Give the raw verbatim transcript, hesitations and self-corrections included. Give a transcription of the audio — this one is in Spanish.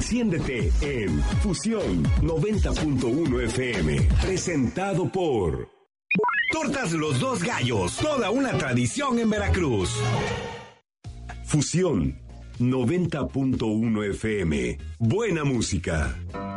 Enciéndete en Fusión noventa punto uno F M. Presentado por Tortas Los Dos Gallos. Toda una tradición en Veracruz. Fusión noventa punto uno F M. Buena música.